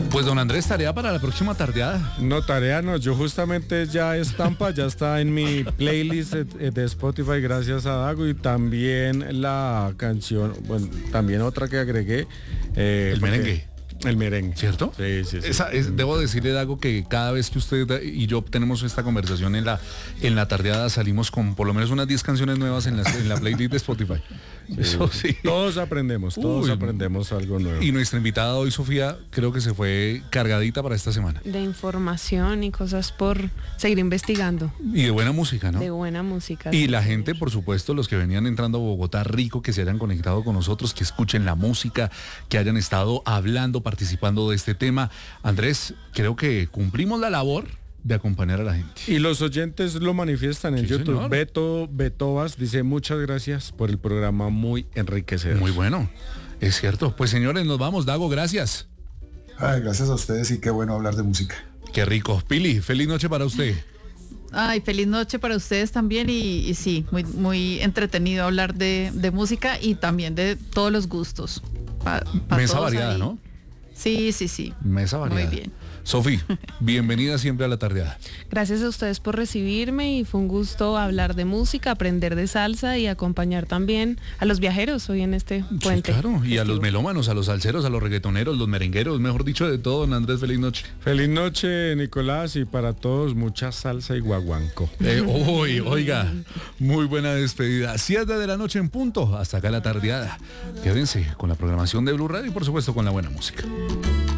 Pues don Andrés, tarea para la próxima tardeada. No, tarea no, yo justamente ya estampa, ya está en mi playlist de Spotify gracias a Dago, y también la canción, bueno, también otra que agregué. El merengue. El merengue. ¿Cierto? Sí. Debo decirle, Dago, que cada vez que usted y yo tenemos esta conversación en la tardeada, salimos con por lo menos unas 10 canciones nuevas en la playlist de Spotify. Eso sí. Todos aprendemos algo nuevo. Y nuestra invitada hoy, Sofía, creo que se fue cargadita para esta semana. De información y cosas por seguir investigando. Y de buena música, ¿no? De buena música. Y la gente, por supuesto, los que venían entrando a Bogotá, rico que se hayan conectado con nosotros, que escuchen la música, que hayan estado hablando, participando de este tema. Andrés, creo que cumplimos la labor de acompañar a la gente. Y los oyentes lo manifiestan en YouTube. Señor. Beto Betovas dice: muchas gracias por el programa, muy enriquecedor. Muy bueno, es cierto. Pues señores, nos vamos. Dago, gracias. Ay, gracias a ustedes y qué bueno hablar de música. Qué rico. Pili, feliz noche para usted. Ay, feliz noche para ustedes también y sí, muy entretenido hablar de música y también de todos los gustos. Mesa variada, ¿no? Sí. Mesa variada. Muy bien. Sofi, bienvenida siempre a la tardeada. Gracias a ustedes por recibirme y fue un gusto hablar de música, aprender de salsa y acompañar también a los viajeros hoy en este puente. Sí, claro, y festivo. a los melómanos, a los salseros, a los reggaetoneros, los merengueros, mejor dicho, de todo. Don Andrés, feliz noche. Feliz noche, Nicolás, y para todos mucha salsa y guaguanco. Oiga, muy buena despedida. 7 de la noche en punto, hasta acá la tardeada. Quédense con la programación de Blue Radio y por supuesto con la buena música.